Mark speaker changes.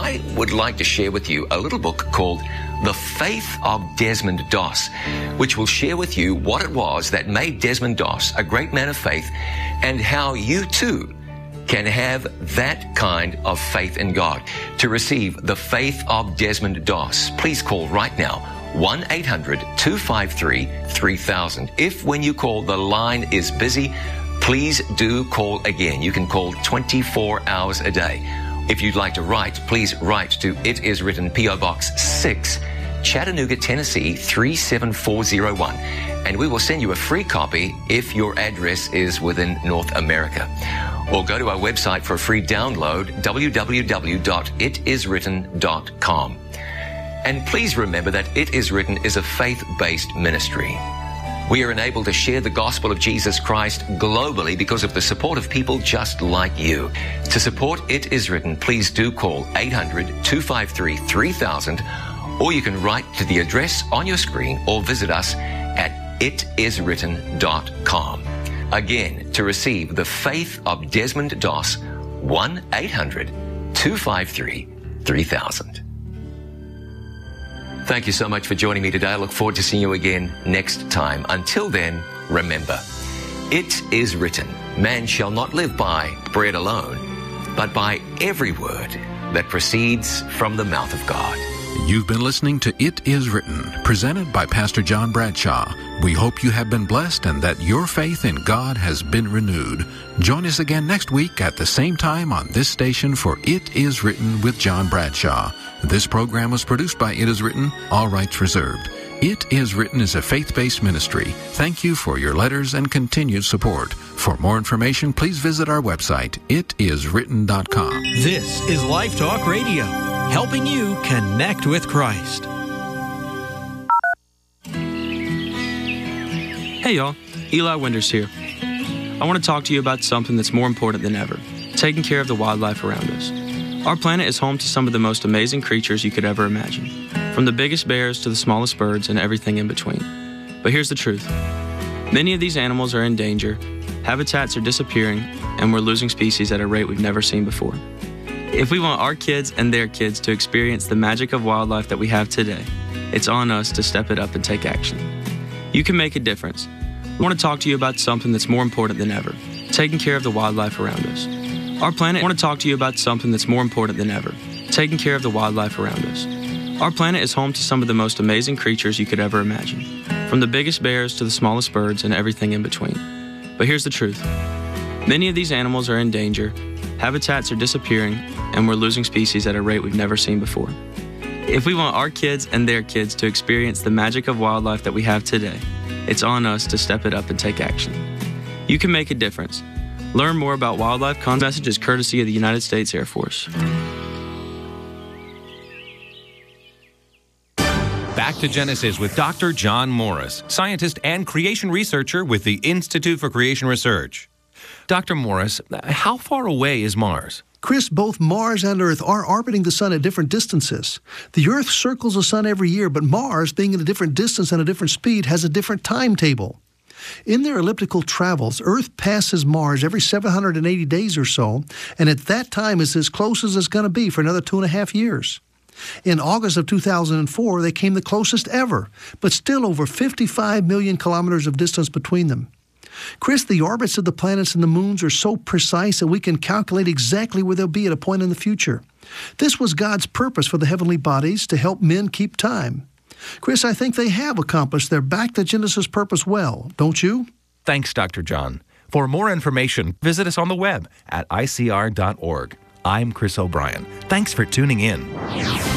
Speaker 1: I would like to share with you a little book called The Faith of Desmond Doss, which will share with you what it was that made Desmond Doss a great man of faith and how you too can have that kind of faith in God. To receive The Faith of Desmond Doss, please call right now, 1-800-253-3000. If when you call the line is busy, please do call again. You can call 24 hours a day. If you'd like to write, please write to It Is Written, P.O. Box 6, Chattanooga, Tennessee 37401, and we will send you a free copy if your address is within North America. Or go to our website for a free download, www.itiswritten.com. And please remember that It Is Written is a faith-based ministry. We are enabled to share the gospel of Jesus Christ globally because of the support of people just like you. To support It Is Written, please do call 800-253-3000, or you can write to the address on your screen or visit us at itiswritten.com. Again, to receive The Faith of Desmond Doss, 1-800-253-3000. Thank you so much for joining me today. I look forward to seeing you again next time. Until then, remember, it is written, man shall not live by bread alone, but by every word that proceeds from the mouth of God.
Speaker 2: You've been listening to It Is Written, presented by Pastor John Bradshaw. We hope you have been blessed and that your faith in God has been renewed. Join us again next week at the same time on this station for It Is Written with John Bradshaw. This program was produced by It Is Written, all rights reserved. It Is Written is a faith-based ministry. Thank you for your letters and continued support. For more information, please visit our website, itiswritten.com.
Speaker 3: This is Life Talk Radio, helping you connect with Christ.
Speaker 4: Hey y'all, Eli Winders here. I want to talk to you about something that's more important than ever, taking care of the wildlife around us. Our planet is home to some of the most amazing creatures you could ever imagine, from the biggest bears to the smallest birds and everything in between. But here's the truth. Many of these animals are in danger, habitats are disappearing, and we're losing species at a rate we've never seen before. If we want our kids and their kids to experience the magic of wildlife that we have today, it's on us to step it up and take action. You can make a difference. I want to talk to you about something that's more important than ever, taking care of the wildlife around us. Our planet, I want to talk to you about something that's more important than ever, taking care of the wildlife around us. Our planet is home to some of the most amazing creatures you could ever imagine, from the biggest bears to the smallest birds and everything in between. But here's the truth. Many of these animals are in danger, habitats are disappearing, and we're losing species at a rate we've never seen before. If we want our kids and their kids to experience the magic of wildlife that we have today, it's on us to step it up and take action. You can make a difference. Learn more about wildlife messages courtesy of the United States Air Force.
Speaker 5: Back to Genesis with Dr. John Morris, scientist and creation researcher with the Institute for Creation Research. Dr. Morris, how far away is Mars?
Speaker 6: Chris, both Mars and Earth are orbiting the Sun at different distances. The Earth circles the Sun every year, but Mars, being at a different distance and a different speed, has a different timetable. In their elliptical travels, Earth passes Mars every 780 days or so, and at that time is as close as it's going to be for another 2.5 years. In August of 2004, they came the closest ever, but still over 55 million kilometers of distance between them. Chris, the orbits of the planets and the moons are so precise that we can calculate exactly where they'll be at a point in the future. This was God's purpose for the heavenly bodies, to help men keep time. Chris, I think they have accomplished their Back to Genesis purpose well, don't you?
Speaker 5: Thanks, Dr. John. For more information, visit us on the web at icr.org. I'm Chris O'Brien. Thanks for tuning in.